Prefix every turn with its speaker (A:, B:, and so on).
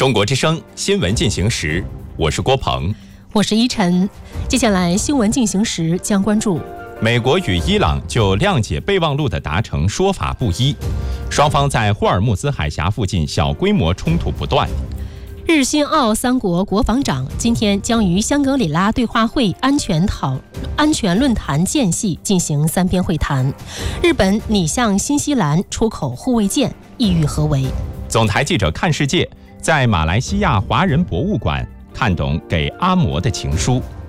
A: 中国之声新闻进行时，我是郭鹏，
B: 我是依晨。接下来新闻进行时将关注
A: 美国与伊朗就谅解备忘录的达成说法不一，双方在霍尔木兹海峡附近小规模冲突不断。
B: 日新澳三国国防长今天将于香格里拉对话会安全论坛间隙进行三边会谈。日本拟向新西兰出口护卫舰，意欲何为？
A: 总台记者看世界在马来西亚华人博物馆看懂给阿嬷的情书。